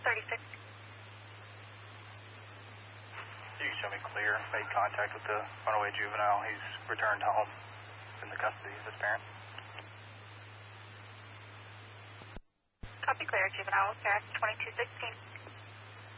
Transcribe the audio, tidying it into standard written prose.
36. You can show me clear, made contact with the runaway juvenile. He's returned home in the custody of his parents. Copy clear, juvenile, track 2216.